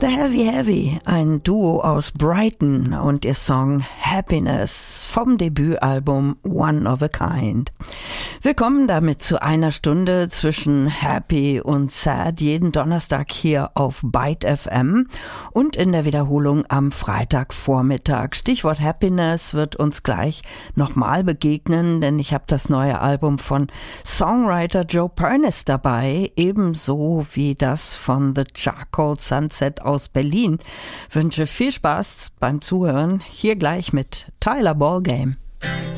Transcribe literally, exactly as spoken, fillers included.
The Heavy Heavy, ein Duo aus Brighton und ihr Song Happiness vom Debütalbum One of a Kind. Wir kommen damit zu einer Stunde zwischen Happy und Sad jeden Donnerstag hier auf Byte F M und in der Wiederholung am Freitagvormittag. Stichwort Happiness wird uns gleich nochmal begegnen, denn ich habe das neue Album von Songwriter Joe Pernice dabei, ebenso wie das von The Charcoal Sunset aus Berlin. Wünsche viel Spaß beim Zuhören. Hier gleich mit Tyler Ballgame.